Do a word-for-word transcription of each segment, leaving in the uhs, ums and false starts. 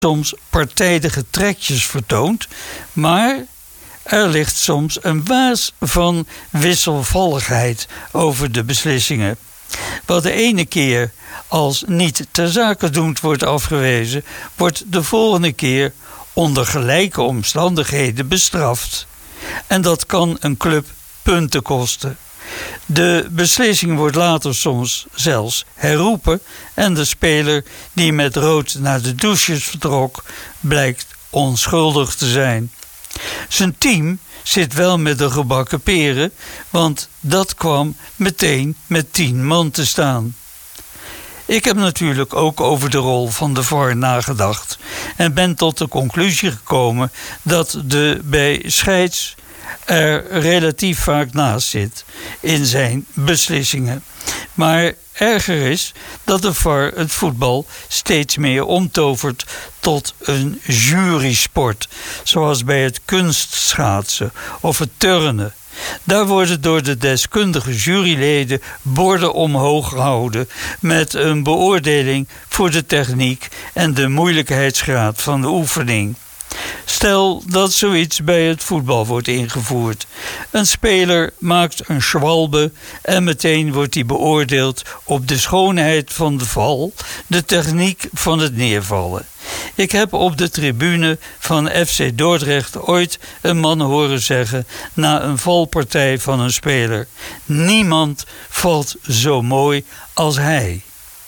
soms partijdige trekjes vertoont, maar er ligt soms een waas van wisselvalligheid over de beslissingen. Wat de ene keer als niet ter zake doend wordt afgewezen, wordt de volgende keer onder gelijke omstandigheden bestraft. En dat kan een club punten kosten. De beslissing wordt later soms zelfs herroepen en de speler die met rood naar de douches vertrok, blijkt onschuldig te zijn. Zijn team zit wel met de gebakken peren, want dat kwam meteen met tien man te staan. Ik heb natuurlijk ook over de rol van de V A R nagedacht en ben tot de conclusie gekomen dat de bij scheids er relatief vaak naast zit in zijn beslissingen. Maar erger is dat de V A R het voetbal steeds meer omtovert tot een jurysport, zoals bij het kunstschaatsen of het turnen. Daar worden door de deskundige juryleden borden omhoog gehouden met een beoordeling voor de techniek en de moeilijkheidsgraad van de oefening. Stel dat zoiets bij het voetbal wordt ingevoerd. Een speler maakt een schwalbe en meteen wordt hij beoordeeld op de schoonheid van de val, de techniek van het neervallen. Ik heb op de tribune van F C Dordrecht ooit een man horen zeggen na een valpartij van een speler: niemand valt zo mooi als hij.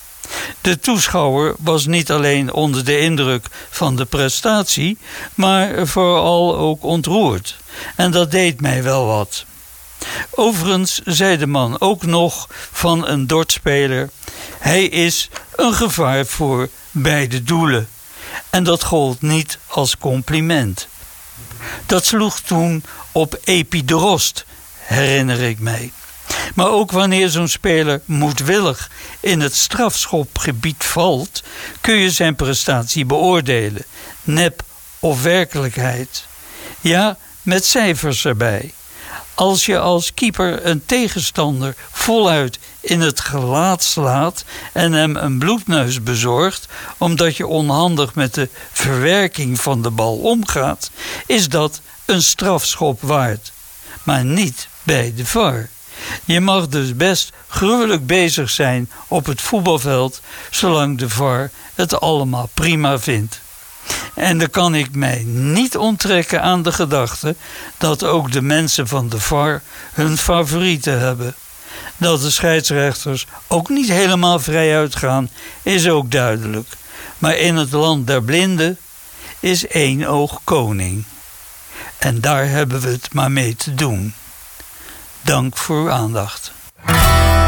De toeschouwer was niet alleen onder de indruk van de prestatie, maar vooral ook ontroerd. En dat deed mij wel wat. Overigens zei de man ook nog van een Dordspeler: hij is een gevaar voor beide doelen. En dat gold niet als compliment. Dat sloeg toen op Epidrost, herinner ik mij. Maar ook wanneer zo'n speler moedwillig in het strafschopgebied valt, kun je zijn prestatie beoordelen, nep of werkelijkheid. Ja, met cijfers erbij. Als je als keeper een tegenstander voluit in het gelaat slaat en hem een bloedneus bezorgt, omdat je onhandig met de verwerking van de bal omgaat, is dat een strafschop waard. Maar niet bij de V A R. Je mag dus best gruwelijk bezig zijn op het voetbalveld, zolang de V A R het allemaal prima vindt. En dan kan ik mij niet onttrekken aan de gedachte dat ook de mensen van de V A R hun favorieten hebben. Dat de scheidsrechters ook niet helemaal vrij uitgaan, is ook duidelijk. Maar in het land der blinden is één oog koning. En daar hebben we het maar mee te doen. Dank voor uw aandacht.